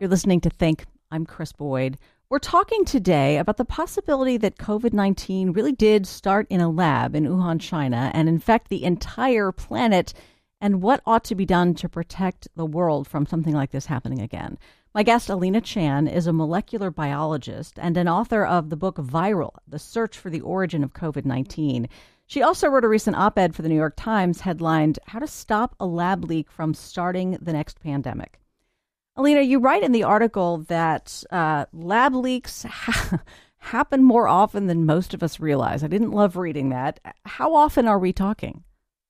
You're listening to Think. I'm Chris Boyd. We're talking today about the possibility that COVID-19 really did start in a lab in Wuhan, China, and infect the entire planet, and what ought to be done to protect the world from something like this happening again. My guest, Alina Chan, is a molecular biologist and an author of the book Viral, The Search for the Origin of COVID-19. She also wrote a recent op-ed for the New York Times headlined, How to Stop a Lab Leak from Starting the Next Pandemic. Alina, you write in the article that lab leaks happen more often than most of us realize. I didn't love reading that. How often are we talking?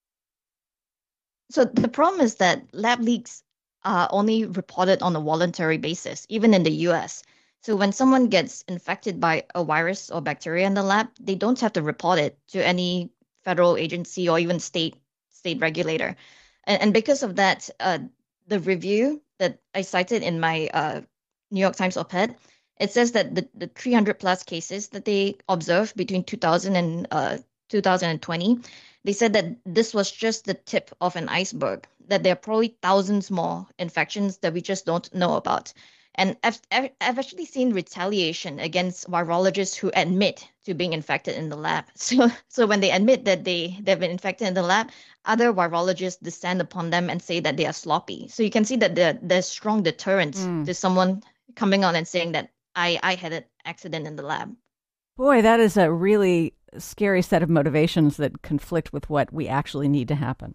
So the problem is that lab leaks are only reported on a voluntary basis, even in the US. So when someone gets infected by a virus or bacteria in the lab, they don't have to report it to any federal agency or even state regulator. And because of that, the review that I cited in my New York Times op-ed, it says that the 300 plus cases that they observed between 2000 and 2020, they said that this was just the tip of an iceberg, that there are probably thousands more infections that we just don't know about. And I've actually seen retaliation against virologists who admit to being infected in the lab. So when they admit that they've been infected in the lab, other virologists descend upon them and say that they are sloppy. So you can see that there's strong deterrence to someone coming on and saying that I had an accident in the lab. Boy, that is a really scary set of motivations that conflict with what we actually need to happen.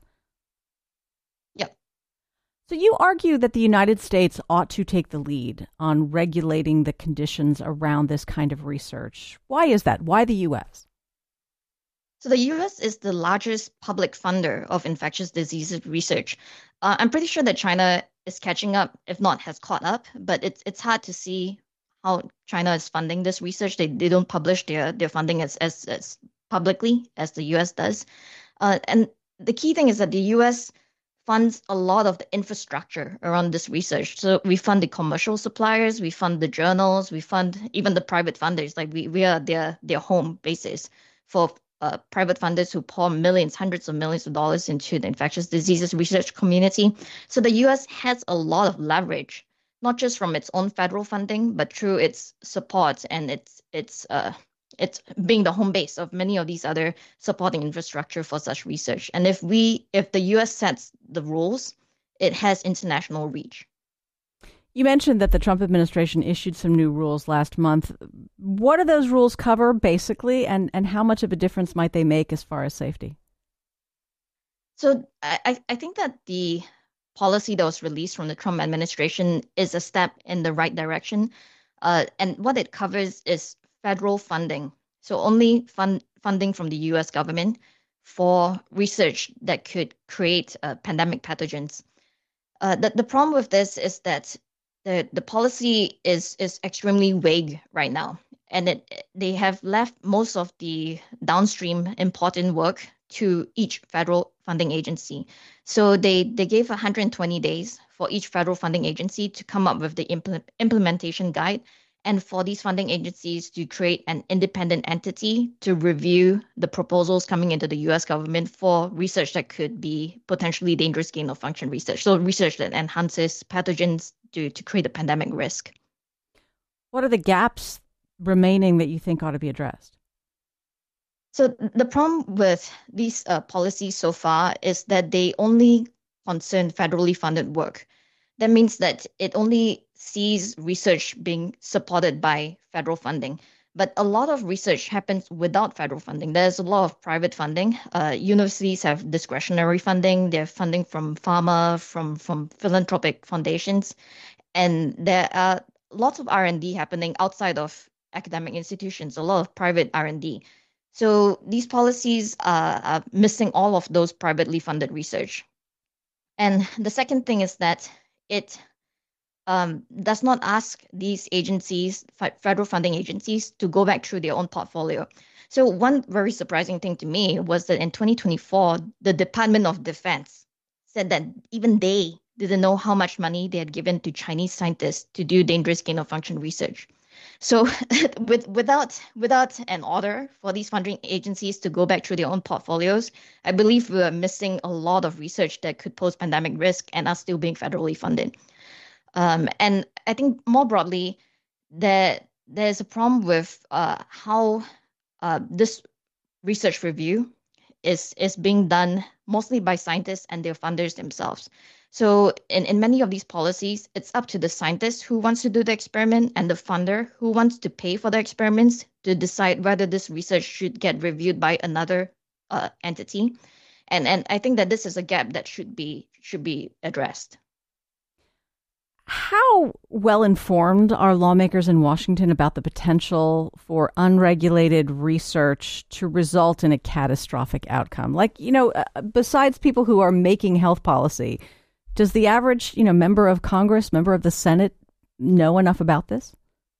Yep. So you argue that the United States ought to take the lead on regulating the conditions around this kind of research. Why is that? Why the U.S.? So the U.S. is the largest public funder of infectious diseases research. I'm pretty sure that China is catching up, if not has caught up, but it's hard to see how China is funding this research. They don't publish their funding as publicly as the U.S. does. And the key thing is that the U.S. funds a lot of the infrastructure around this research. So we fund the commercial suppliers, we fund the journals, we fund even the private funders. Like we are their home basis for private funders who pour millions, hundreds of millions of dollars into the infectious diseases research community. So the U.S. has a lot of leverage, not just from its own federal funding, but through its support and its being the home base of many of these other supporting infrastructure for such research. And if the US sets the rules, it has international reach. You mentioned that the Trump administration issued some new rules last month. What do those rules cover, basically, and how much of a difference might they make as far as safety? So I think that the policy that was released from the Trump administration is a step in the right direction. And what it covers is federal funding. So only funding from the US government for research that could create pandemic pathogens. The problem with this is that the policy is extremely vague right now. And they have left most of the downstream important work to each federal funding agency. So they gave 120 days for each federal funding agency to come up with the implementation guide, and for these funding agencies to create an independent entity to review the proposals coming into the US government for research that could be potentially dangerous gain of function research. So research that enhances pathogens to create a pandemic risk. What are the gaps remaining that you think ought to be addressed? So the problem with these policies so far is that they only concern federally funded work. That means that it only sees research being supported by federal funding. But a lot of research happens without federal funding. There's a lot of private funding. Universities have discretionary funding. They're funding from pharma, from philanthropic foundations. And there are lots of R&D happening outside of academic institutions, a lot of private R&D. So these policies are missing all of those privately funded research. And the second thing is that it does not ask these agencies, federal funding agencies, to go back through their own portfolio. So one very surprising thing to me was that in 2024, the Department of Defense said that even they didn't know how much money they had given to Chinese scientists to do dangerous gain of function research. So without an order for these funding agencies to go back through their own portfolios, I believe we're missing a lot of research that could pose pandemic risk and are still being federally funded. And I think more broadly, there's a problem with how this research review is being done mostly by scientists and their funders themselves. So in many of these policies, it's up to the scientist who wants to do the experiment and the funder who wants to pay for the experiments to decide whether this research should get reviewed by another entity. And I think that this is a gap that should be addressed. How well informed are lawmakers in Washington about the potential for unregulated research to result in a catastrophic outcome? Like, besides people who are making health policy, does the average, member of Congress, member of the Senate know enough about this?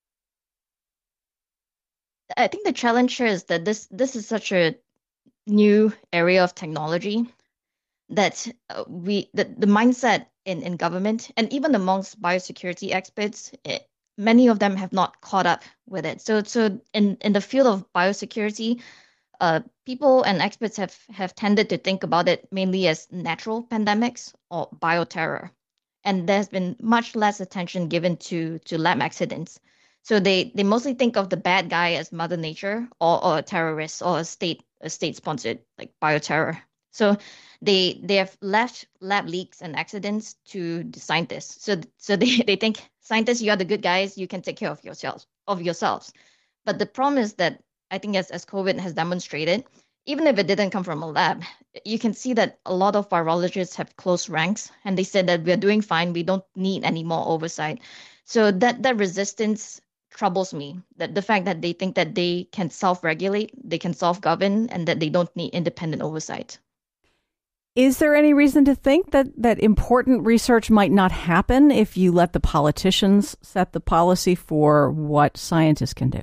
I think the challenge here is that this is such a new area of technology that the mindset in government and even amongst biosecurity experts, many of them have not caught up with it. So in the field of biosecurity, people and experts have tended to think about it mainly as natural pandemics or bioterror, and there's been much less attention given to lab accidents. So they mostly think of the bad guy as Mother Nature or a terrorist or a state sponsored like bioterror. So they have left lab leaks and accidents to the scientists. So they think scientists, you are the good guys, you can take care of yourselves. But the problem is that I think as COVID has demonstrated, even if it didn't come from a lab, you can see that a lot of virologists have closed ranks and they said that we're doing fine, we don't need any more oversight. So that resistance troubles me. That the fact that they think that they can self-regulate, they can self-govern, and that they don't need independent oversight. Is there any reason to think that important research might not happen if you let the politicians set the policy for what scientists can do?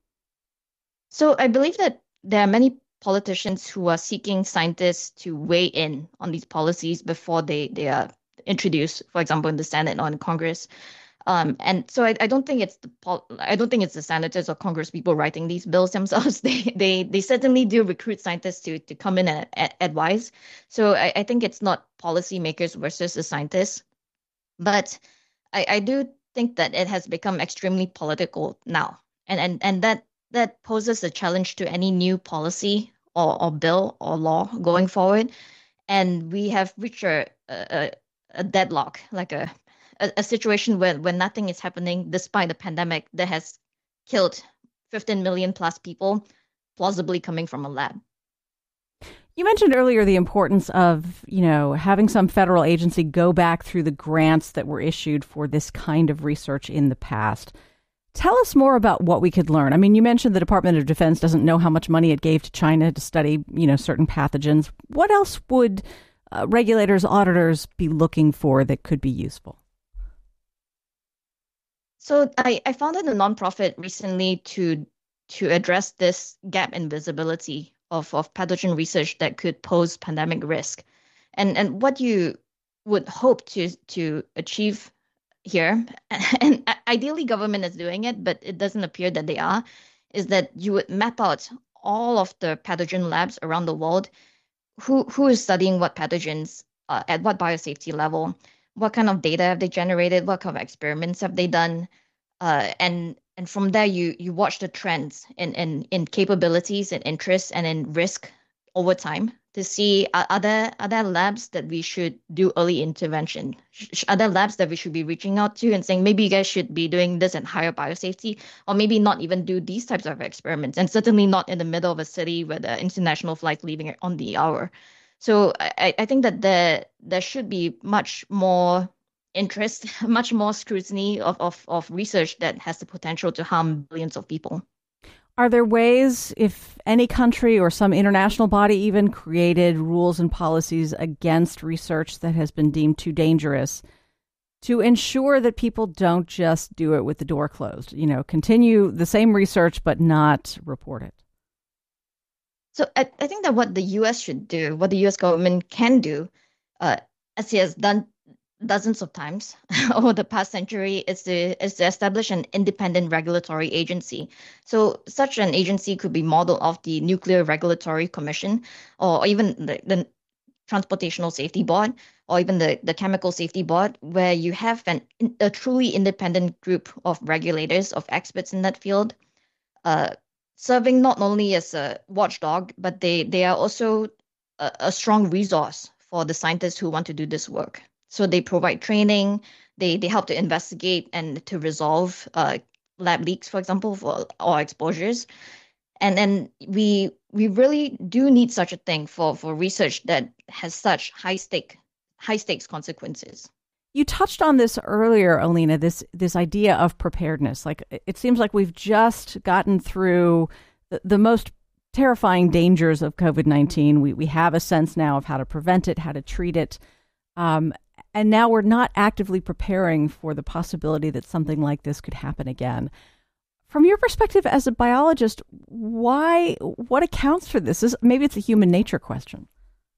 So I believe that there are many politicians who are seeking scientists to weigh in on these policies before they are introduced, for example, in the Senate or in Congress. And so I don't think I don't think it's the senators or Congress people writing these bills themselves. They certainly do recruit scientists to come in and advise. So I think it's not policymakers versus the scientists, but I do think that it has become extremely political now, and that poses a challenge to any new policy or bill or law going forward. And we have reached a deadlock, like a situation where nothing is happening despite a pandemic that has killed 15 million plus people, plausibly coming from a lab. You mentioned earlier the importance of, having some federal agency go back through the grants that were issued for this kind of research in the past. Tell us more about what we could learn. I mean, you mentioned the Department of Defense doesn't know how much money it gave to China to study, certain pathogens. What else would regulators, auditors be looking for that could be useful? So I founded a nonprofit recently to address this gap in visibility of pathogen research that could pose pandemic risk. And what you would hope to achieve here, and ideally government is doing it, but it doesn't appear that they are, is that you would map out all of the pathogen labs around the world, who is studying what pathogens at what biosafety level, what kind of data have they generated, what kind of experiments have they done, and from there you watch the trends in capabilities and interests and in risk over time to see are there labs that we should do early intervention? Are there labs that we should be reaching out to and saying maybe you guys should be doing this at higher biosafety, or maybe not even do these types of experiments, and certainly not in the middle of a city where the international flights leaving on the hour. So I think that there should be much more interest, much more scrutiny of research that has the potential to harm billions of people. Are there ways, if any country or some international body even created rules and policies against research that has been deemed too dangerous, to ensure that people don't just do it with the door closed, continue the same research but not report it? So I think that what the US should do, what the US government can do, as it has done dozens of times over the past century, is to establish an independent regulatory agency. So such an agency could be modeled off the Nuclear Regulatory Commission or even the Transportational Safety Board, or even the Chemical Safety Board, where you have a truly independent group of regulators, of experts in that field, uh, serving not only as a watchdog, but they are also a strong resource for the scientists who want to do this work. So they provide training, they help to investigate and to resolve lab leaks, for example, for or exposures. And then we really do need such a thing for research that has such high stakes consequences. You touched on this earlier, Alina, this idea of preparedness. Like it seems like we've just gotten through the most terrifying dangers of COVID-19. We have a sense now of how to prevent it, how to treat it. And now we're not actively preparing for the possibility that something like this could happen again. From your perspective as a biologist, what accounts for this? Maybe it's a human nature question.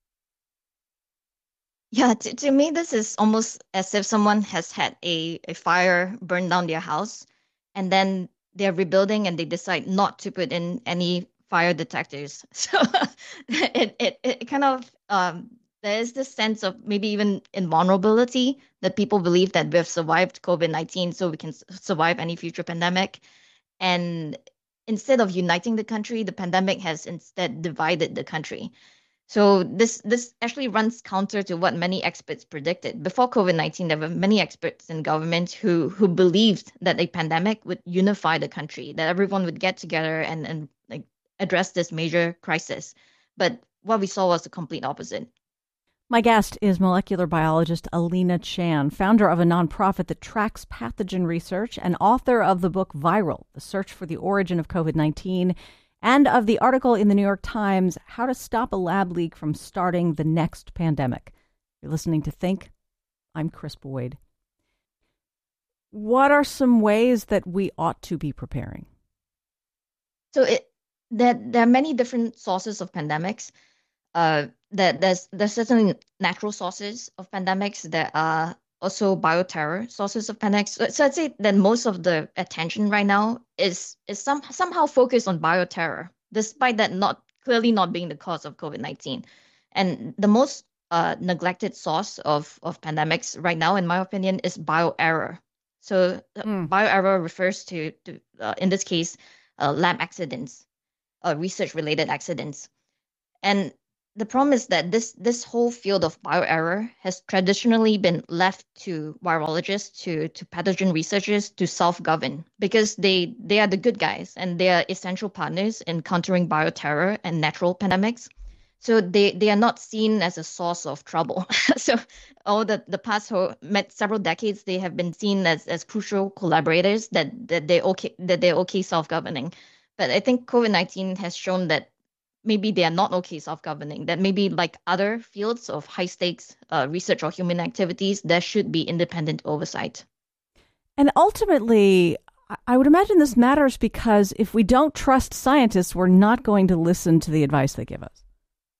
Yeah, to me, this is almost as if someone has had a fire burn down their house, and then they're rebuilding and they decide not to put in any fire detectors. So it kind of there is this sense of maybe even invulnerability that people believe that we've survived COVID-19, so we can survive any future pandemic. And instead of uniting the country, the pandemic has instead divided the country. So this actually runs counter to what many experts predicted. Before COVID-19, there were many experts in government who believed that a pandemic would unify the country, that everyone would get together and like address this major crisis. But what we saw was the complete opposite. My guest is molecular biologist Alina Chan, founder of a nonprofit that tracks pathogen research and author of the book Viral: The Search for the Origin of COVID-19, and of the article in the New York Times, How to Stop a Lab Leak from Starting the Next Pandemic. You're listening to Think. I'm Kris Boyd. What are some ways that we ought to be preparing? So there are many different sources of pandemics. There's certainly natural sources of pandemics. There are also bioterror sources of pandemics. So I'd say that most of the attention right now is somehow focused on bioterror, despite that not clearly not being the cause of COVID-19. And the most neglected source of pandemics right now, in my opinion, is bioerror. So bioerror refers to in this case, lab accidents, research-related accidents. And the problem is that this whole field of bioerror has traditionally been left to virologists, to pathogen researchers to self-govern because they are the good guys and they are essential partners in countering bioterror and natural pandemics. So they are not seen as a source of trouble. So the past several decades, they have been seen as crucial collaborators that they're okay self-governing. But I think COVID-19 has shown that maybe they are not okay self-governing, that maybe like other fields of high stakes research or human activities, there should be independent oversight. And ultimately, I would imagine this matters because if we don't trust scientists, we're not going to listen to the advice they give us.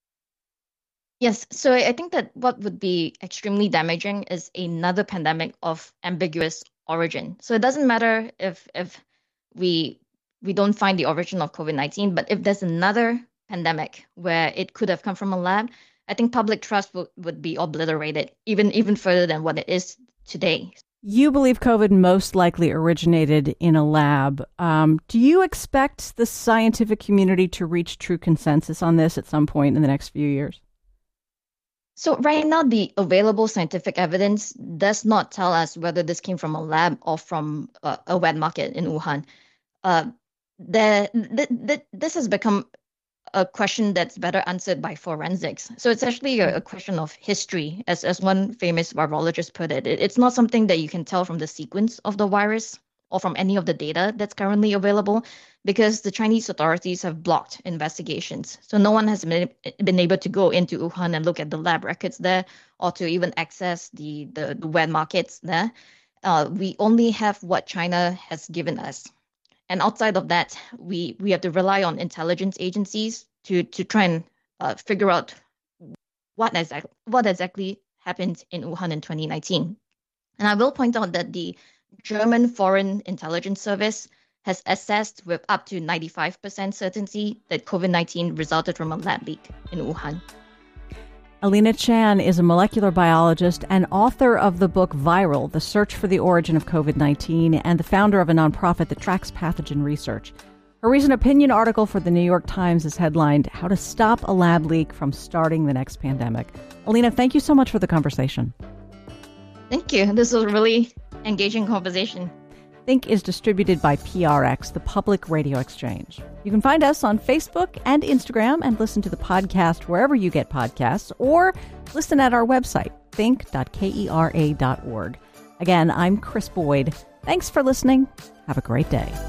Yes, so I think that what would be extremely damaging is another pandemic of ambiguous origin. So it doesn't matter if we don't find the origin of COVID-19, but if there's another pandemic where it could have come from a lab, I think public trust would be obliterated even further than what it is today. You believe COVID most likely originated in a lab. Do you expect the scientific community to reach true consensus on this at some point in the next few years? So right now, the available scientific evidence does not tell us whether this came from a lab or from a wet market in Wuhan. This has become a question that's better answered by forensics. So it's actually a question of history, as one famous virologist put it. It's not something that you can tell from the sequence of the virus or from any of the data that's currently available, because the Chinese authorities have blocked investigations. So no one has been able to go into Wuhan and look at the lab records there or to even access the wet markets there. We only have what China has given us. And outside of that, we have to rely on intelligence agencies to try and figure out what exactly happened in Wuhan in 2019. And I will point out that the German Foreign Intelligence Service has assessed with up to 95% certainty that COVID-19 resulted from a lab leak in Wuhan. Alina Chan is a molecular biologist and author of the book Viral, The Search for the Origin of COVID-19, and the founder of a nonprofit that tracks pathogen research. Her recent opinion article for the New York Times is headlined, How to Stop a Lab Leak from Starting the Next Pandemic. Alina, thank you so much for the conversation. Thank you. This was a really engaging conversation. Think is distributed by PRX, the Public Radio Exchange. You can find us on Facebook and Instagram and listen to the podcast wherever you get podcasts, or listen at our website, think.kera.org. Again, I'm Chris Boyd. Thanks for listening. Have a great day.